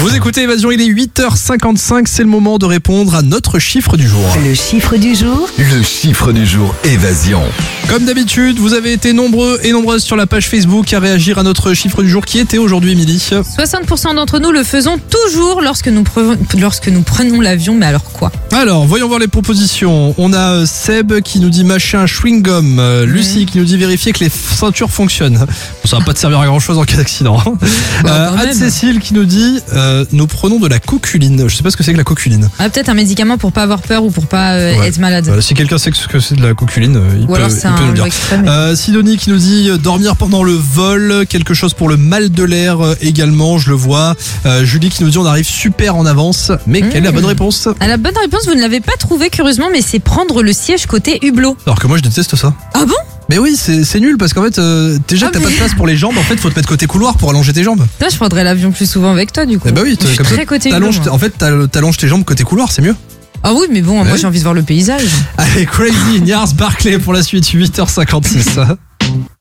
Vous écoutez Évasion, il est 8h55, c'est le moment de répondre à notre chiffre du jour. Le chiffre du jour. Le chiffre du jour, Évasion. Comme d'habitude, vous avez été nombreux et nombreuses sur la page Facebook à réagir à notre chiffre du jour qui était aujourd'hui, Émilie. 60% d'entre nous le faisons toujours lorsque nous prenons l'avion, mais alors quoi ? Alors, voyons voir les propositions. On a Seb qui nous dit machin chewing-gum, Lucie qui nous dit vérifier que les ceintures fonctionnent. Bon, ça va pas te servir à grand chose en cas d'accident. Anne-Cécile qui nous dit nous prenons de la coculine. Je sais pas ce que c'est que la coculine. Ah, peut-être un médicament pour pas avoir peur ou pour pas être malade. Voilà, si quelqu'un sait ce que c'est de la coculine, il peut nous le dire. Sidonie qui nous dit dormir pendant le vol, quelque chose pour le mal de l'air également, je le vois. Julie qui nous dit on arrive super en avance. Mais quelle est la bonne réponse ? La bonne réponse, vous ne l'avez pas trouvée curieusement, mais c'est prendre le siège côté hublot. Alors que moi je déteste ça. Ah bon ? Mais oui, c'est nul parce qu'en fait, déjà que t'as pas de place pour les jambes, en fait, faut te mettre côté couloir pour allonger tes jambes. Là, je prendrais l'avion plus souvent avec toi, du coup. Eh bah oui, je suis comme très ça, côté t'allonges, hublot, moi. en fait, t'allonges tes jambes côté couloir, c'est mieux. Ah oui, mais bon, moi Ouais. j'ai envie de voir le paysage. Allez, Crazy, Niars Barclay pour la suite, 8h56.